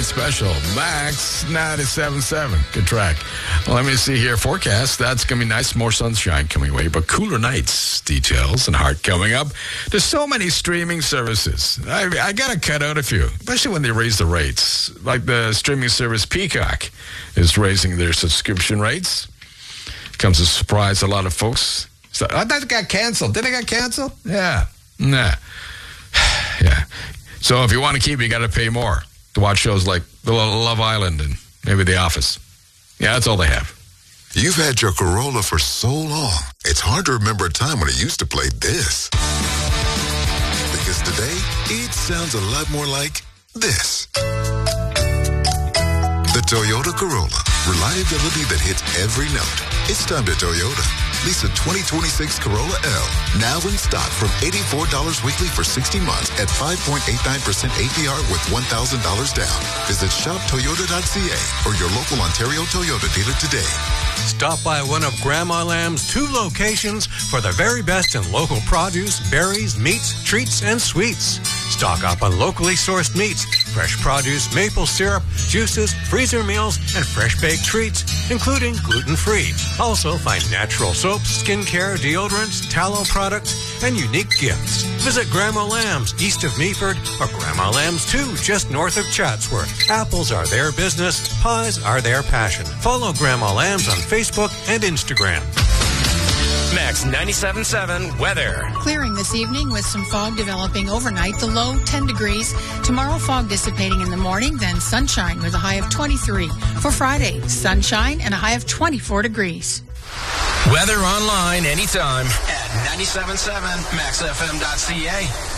special. Max 97.7. Good track. Well, let me see here. Forecast. That's going to be nice. More sunshine coming away, but cooler nights. Details and heart coming up. There's so many streaming services. I got to cut out a few, especially when they raise the rates. Like the streaming service Peacock is raising their subscription rates. Comes as a surprise to a lot of folks. So, I thought it got canceled. Did it get canceled? Yeah. Nah. Yeah. So if you want to keep it, you got to pay more to watch shows like The Love Island and maybe The Office. Yeah, that's all they have. You've had your Corolla for so long, it's hard to remember a time when it used to play this. Because today, it sounds a lot more like this. The Toyota Corolla. Reliability that hits every note. It's time to Toyota. Lease a 2026 Corolla L. Now in stock from $84 weekly for 60 months at 5.89% APR with $1,000 down. Visit shoptoyota.ca or your local Ontario Toyota dealer today. Stop by one of Grandma Lamb's 2 locations for the very best in local produce, berries, meats, treats, and sweets. Stock up on locally sourced meats, fresh produce, maple syrup, juices, freezer meals, and fresh baked treats, including gluten-free. Also find natural soaps, skincare, deodorants, tallow products, and unique gifts. Visit Grandma Lamb's east of Meaford or Grandma Lamb's 2 just north of Chatsworth. Apples are their business, pies are their passion. Follow Grandma Lamb's on Facebook and Instagram. Max 97.7 weather. Clearing this evening with some fog developing overnight. The low 10 degrees. Tomorrow, fog dissipating in the morning, then sunshine with a high of 23. For Friday, sunshine and a high of 24 degrees. Weather online anytime at 97.7maxfm.ca.